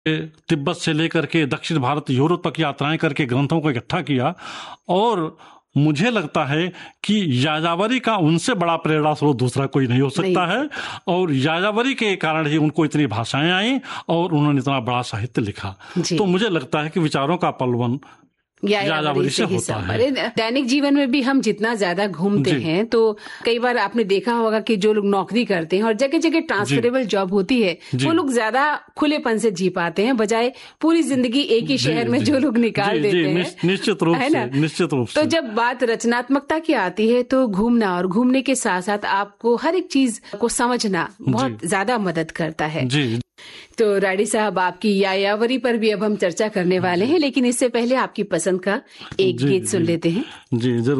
तिब्बत से लेकर के दक्षिण भारत, यूरोप तक यात्राएं करके ग्रंथों को इकट्ठा किया। और मुझे लगता है कि यायावरी का उनसे बड़ा प्रेरणा स्रोत दूसरा कोई नहीं हो सकता है। और यायावरी के कारण ही उनको इतनी भाषाएं आई और उन्होंने इतना बड़ा साहित्य लिखा। तो मुझे लगता है कि विचारों का पलवन यायावरी से होता है। दैनिक जीवन में भी हम जितना ज्यादा घूमते हैं तो कई बार आपने देखा होगा कि जो लोग नौकरी करते हैं और जगह जगह ट्रांसफरेबल जॉब होती है, वो लोग ज्यादा खुलेपन से जी पाते हैं, बजाय पूरी जिंदगी एक ही शहर में जो लोग निकाल देते हैं। निश्चित रूप से। तो जब बात रचनात्मकता की आती है तो घूमना और घूमने के साथ साथ आपको हर एक चीज को समझना बहुत ज्यादा मदद करता है। तो राडी साहब, आपकी यायावरी पर भी अब हम चर्चा करने वाले हैं, लेकिन इससे पहले आपकी पसंद का एक गीत सुन लेते हैं। जी जरूर।